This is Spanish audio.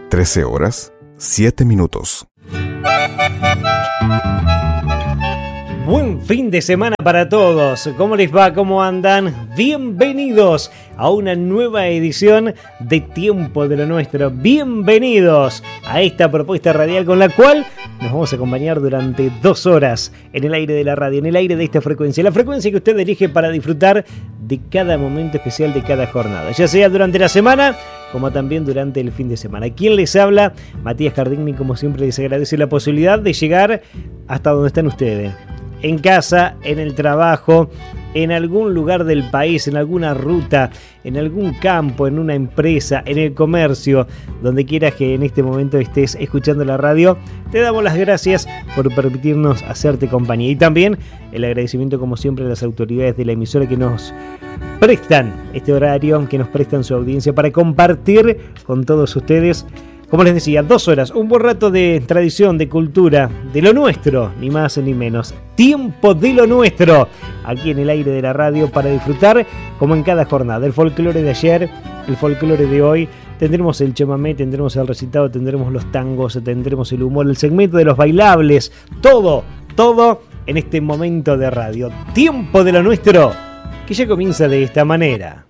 13 horas, 7 minutos. Buen fin de semana para todos. ¿Cómo les va? ¿Cómo andan? Bienvenidos a una nueva edición de Tiempo de lo Nuestro. Bienvenidos a esta propuesta radial con la cual nos vamos a acompañar durante 2 horas en el aire de la radio, en el aire de esta frecuencia. La frecuencia que usted elige para disfrutar de cada momento especial de cada jornada, ya sea durante la semana como también durante el fin de semana. Quien les habla, Matías Jardini, como siempre les agradece la posibilidad de llegar hasta donde están ustedes. En casa, en el trabajo, en algún lugar del país, en alguna ruta, en algún campo, en una empresa, en el comercio, donde quieras que en este momento estés escuchando la radio, te damos las gracias por permitirnos hacerte compañía. Y también el agradecimiento, como siempre, a las autoridades de la emisora que nos prestan este horario, que nos prestan su audiencia para compartir con todos ustedes. Como les decía, 2 horas, un buen rato de tradición, de cultura, de lo nuestro, ni más ni menos. Tiempo de lo nuestro, aquí en el aire de la radio para disfrutar, como en cada jornada. El folclore de ayer, el folclore de hoy, tendremos el chamamé, tendremos el recitado, tendremos los tangos, tendremos el humor, el segmento de los bailables, todo en este momento de radio. Tiempo de lo nuestro, que ya comienza de esta manera.